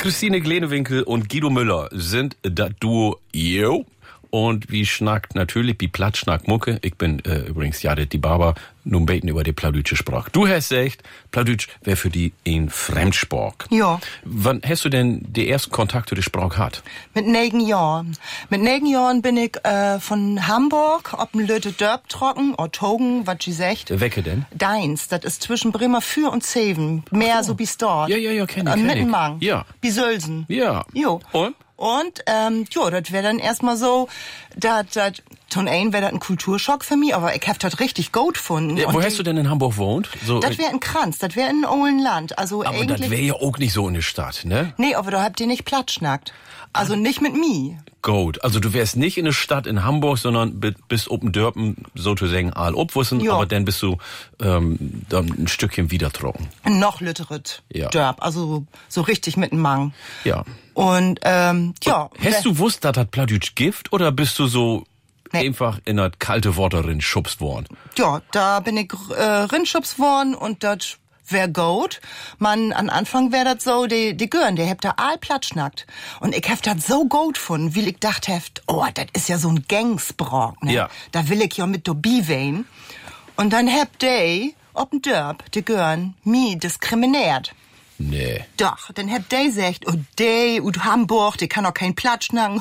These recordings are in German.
Christine Glenewinkel und Guido Müller sind das Duo Yo. Und wie schnackt natürlich, wie platt schnackt Mucke. Ich bin übrigens Jared die Barber, nun beten über die plattdeutsche Sprache. Du hast gesagt, Plattdeutsch wäre für die ein Fremdsprach. Ja. Wann hast du denn die ersten Kontakt zu der Sprache gehabt? Mit 9 Jahren. Mit 9 Jahren bin ich von Hamburg ob ein Lütte Dörp trocken, oder Togen, was sie sagt. Wecke denn? Deins, das ist zwischen Bremerfür und Zeven. Mehr so bis dort. Ja, kenn ich. Mittenmang. Ja. Bis Sölsen. Ja. Jo. Und? Das wäre dann erstmal so, zum einen wäre das ein Kulturschock für mich, aber ich hab das richtig gut gefunden. Ja, wo hast du denn in Hamburg wohnt? So, das wäre in Kranz, das wäre in Ohlenland. Also aber eigentlich. das wäre ja auch nicht so in der Stadt, ne? Nee, aber da habt ihr nicht Plattschnackt. Also nicht mit mir. Gut, also du wärst nicht in der Stadt in Hamburg, sondern bist oben Dörpen, sozusagen all obwussen, Ja. aber dann bist du dann ein Stückchen wieder trocken. Noch lütteret Ja. Dörp, also so richtig mit dem Mang. Ja. Und ja. Hast du wusst, dass das Plattdeutsch Gift oder bist du so Nee. einfach in das kalte Wort drin schubst worden? Ja, da bin ich rinschubs worden und das wär gut. Man, an Anfang wär das so, die Gören, die habt da all platschnackt. Und ich hab das so gut gefunden, weil ich dacht heft, oh, das ist ja so ein Gangsbrauch, ne? Ja. Da will ich ja mit dabei wein. Und dann habt die, ob ein Dörp, die Gören, mi diskriminiert. Nee. Doch, dann habt die gesagt, oh, die ut Hamburg, die kann auch kein Platschnacken,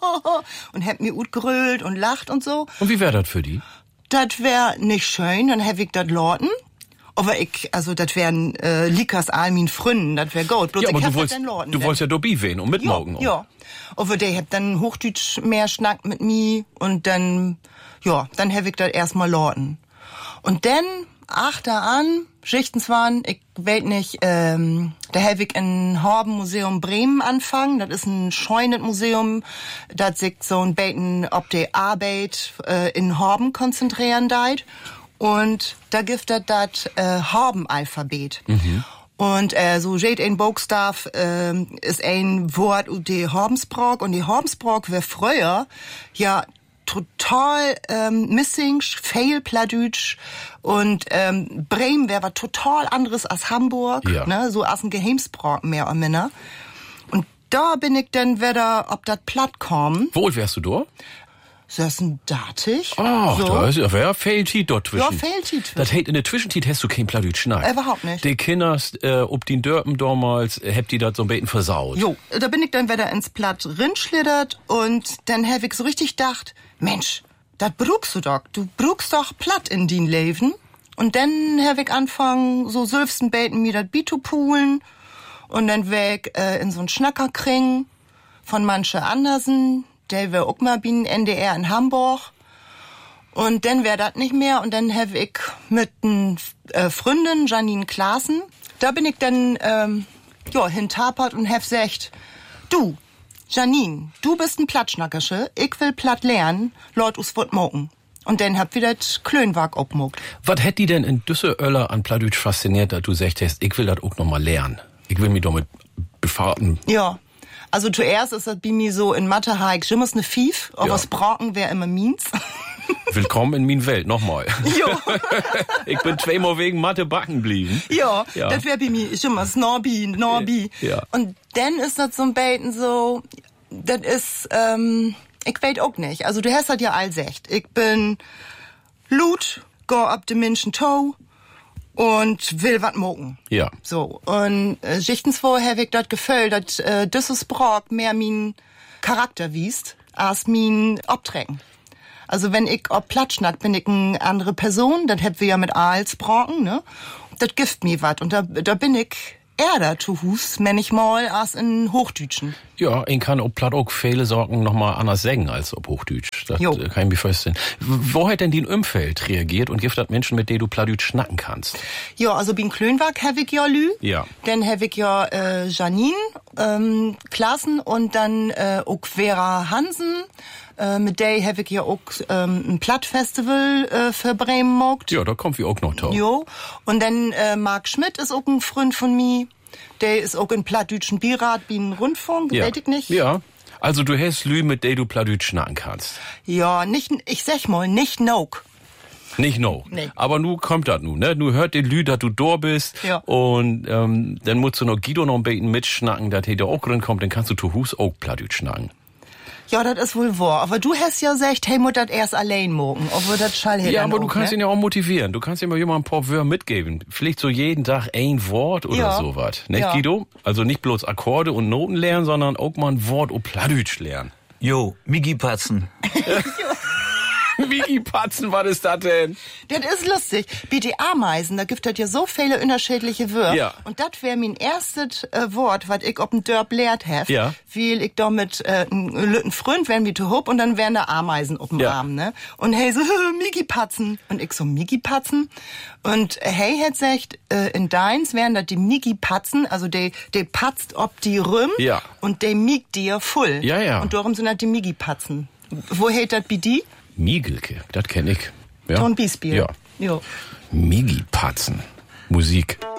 und habt mir ut grölt und lacht und so. Und wie wär das für die? Das wär nicht schön, dann hab ich das lorten. Aber das wären Likas all min Fründen, das wär gut. Bloß Ja, aber ich du hab wolltest, das dann lorten. du wolltest ja dabei wehen und mitmogen. Ja. Aber der habt dann Hochdeutsch mehr schnackt mit mir und dann hab ich das erstmal lorten. Und dann, an, Schichtens waren, ich weet nicht, da hab ich in Horben Museum Bremen anfangen. Das ist ein Scheunet-Museum, das sich so ein Beten ob die Arbeit in Horben konzentrieren deit. Und da gibt es das Horben-Alphabet. Mhm. Und so steht ein Buchstab ist ein Wort und die Horbensbrauch. Und die Horbensbrauch wär früher ja total missing, fail Plattdeutsch. Und Bremen wär was total anderes als Hamburg, ja. Ne, so als ein Geheimsbrauch mehr oder minder. Und da bin ich dann wieder ob das platt kommen. Wo wärst du da? So ist ein Datig. Ach, so. da ist ja Fehltit dort zwischen. Ja, Fehltit. Das heißt, in der Zwischenzeit hast du kein Plattdeutsch schnack. Überhaupt nicht. Die Kinder, ob die Dörpen damals, habt die das so ein bisschen versaut. Jo, da bin ich dann wieder ins Platt rinschlittert und dann hab ich so richtig gedacht, Mensch, das brauchst du doch. Du brauchst doch Platt in din Leben. Und dann hab ich anfangen, so sülfsten beten mir das Bitu poolen und dann wär ich in so ein Schnacker kriegen von manche Andersen. Der wär auch mal bin NDR in Hamburg. Und dann wär das nicht mehr. Und dann hab ich mit n Freundin, Janine Klaassen, da bin ich dann, hintapert und hab gesagt, du, Janine, du bist ein Plattschnackersche, ich will platt lernen, Lord us wot moken. Und dann hab wir das Klönwag obmogt. Was hätt die denn in Düsseldorf an Plattdeutsch fasziniert, dass du sagst, ich will das auch noch mal lernen? Ich will mich damit befahrten. Ja. Also zuerst ist das bei mir so, in Mathe ha ich schimmers ne Fief, aber was Braken wär immer meins. Willkommen in min Welt, nochmal. Jo. Ich bin zweimal wegen Mathe backen blieben. Ja, das wär bei mir schimmers Norbi. Ja. Und dann ist das so ein Beten so, das ist, ich weet auch nicht. Also du hast das ja all secht. Ich bin Lut, go ab de Menschen Toe und will wat mogen. Ja. So, und schichtens vorher hab ich das Gefühl, dass dieses Brauch mehr min Charakter wiest, als min Obtrecken. Also wenn ich ob Platschnack bin ich eine andere Person, das hab wir ja mit Aals brauchen, ne? Das gibt mir wat und da bin ich eher zu Hus, manchmal, als in Hochdeutschen. Ja, ich kann ob Platt auch viele Sorgen noch mal anders sagen als ob Hochdeutsch. Das Jo. kann ich mir vorstellen. Wo hat denn dein Umfeld reagiert und gibt das Menschen, mit denen du Plattdeutsch schnacken kannst? Ja, also bin Klönwag hab ich ja Lü. Ja. Dann hab ich ja Janine Klaassen und dann auch Vera Hansen. Mit der hab ich ja auch ein Plattfestival für Bremen mogt. Ja, da kommt wie auch noch drauf. Jo. Und dann Marc Schmidt ist auch ein Freund von mir. Der ist auch in Plattdeutschen Beirat wie ein Rundfunk, Ja. weiß ich nicht. Ja. Also du hast Lü, mit der du Plattdeutsch schnacken kannst. Ja, nicht, ich sag mal, nicht Noak. Nicht no. Nee. Aber nu kommt das nu, ne? Nu hört den Lü, dass du da bist. Ja. Und dann musst du noch Guido noch ein bisschen mitschnacken, dass der auch drin kommt, dann kannst du zu Hus auch Plattdeutsch schnacken. Ja, das ist wohl wahr. Aber du hast ja gesagt, hey, muss das erst allein mogen, obwohl das Schall Ja, aber du auch, kannst ne? ihn ja auch motivieren. Du kannst ihm mal jemand ein paar Wörter mitgeben. Vielleicht so jeden Tag ein Wort oder Ja. sowas. Nicht, Ja. Guido? Also nicht bloß Akkorde und Noten lernen, sondern auch mal ein Wort und Plattdeutsch lernen. Jo, Migi Patzen. Wie Patzen, was ist das denn? Das ist lustig. Bei die Ameisen, da gibt es ja so viele unterschiedliche Wörter. Ja. Und das wäre mein erstes Wort, was ich auf dem Dörp lehrt habe. Ja. Weil ich da mit einem lütten Freund wären wie zu Hub und dann wären da Ameisen auf dem Ja. Arm, ne? Und hey, so, Migi-Patzen. Und ich so, Migi-Patzen? Und hey hat gesagt, in Deins wären das die Migi-Patzen, also die patzt ob die Rüm Ja. und die miegt dir voll. Ja, ja. Und darum sind das die Migi-Patzen. Wo hält das bei die? Miegelke, das kenn ich. Ja? Ton Bispiel. Ja. Jo. Migi Patzen. Musik.